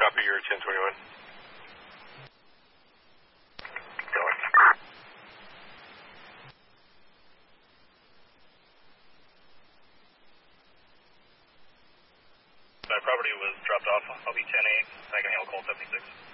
copy your 1021. Going. My property was dropped off. I'll be 10-8. I can handle call 76.